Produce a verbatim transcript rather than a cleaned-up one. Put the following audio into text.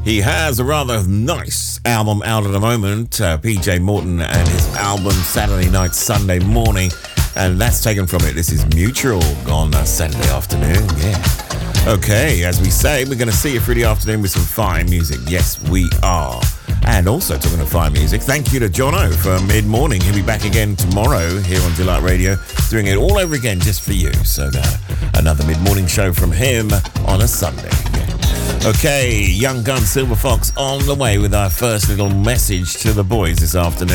He has a rather nice album out at the moment, uh, P J Morton and his album Saturday Night, Sunday Morning, and that's taken from it. This is Mutual on uh, Saturday afternoon, yeah. Okay, as we say, we're going to see you through the afternoon with some fine music. Yes, we are. And also talking of fine music, thank you to Jono for mid-morning. He'll be back again tomorrow here on Delight Radio, doing it all over again just for you. So uh, another mid-morning show from him on a Sunday. Yeah. Okay, Young Gun Silver Fox on the way with our first little message to the boys this afternoon.